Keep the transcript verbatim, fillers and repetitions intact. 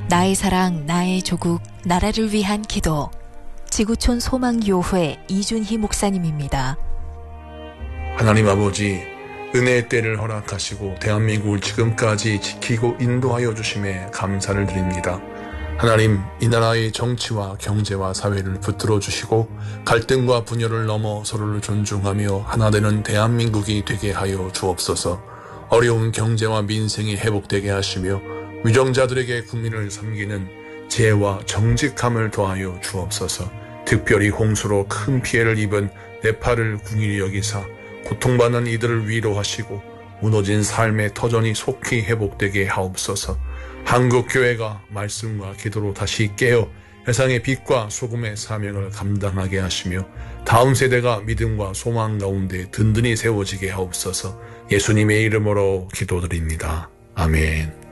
나의 사랑, 나의 조국, 나라를 위한 기도. 지구촌 소망교회 이준희 목사님입니다. 하나님 아버지, 은혜의 때를 허락하시고 대한민국을 지금까지 지키고 인도하여 주심에 감사를 드립니다. 하나님, 이 나라의 정치와 경제와 사회를 붙들어 주시고 갈등과 분열을 넘어 서로를 존중하며 하나 되는 대한민국이 되게 하여 주옵소서. 어려운 경제와 민생이 회복되게 하시며 위정자들에게 국민을 섬기는 지혜와 정직함을 더하여 주옵소서. 특별히 홍수로 큰 피해를 입은 네팔을 긍휼히 여기사 고통받는 이들을 위로하시고 무너진 삶의 터전이 속히 회복되게 하옵소서. 한국교회가 말씀과 기도로 다시 깨어 세상의 빛과 소금의 사명을 감당하게 하시며 다음 세대가 믿음과 소망 가운데 든든히 세워지게 하옵소서. 예수님의 이름으로 기도드립니다. 아멘.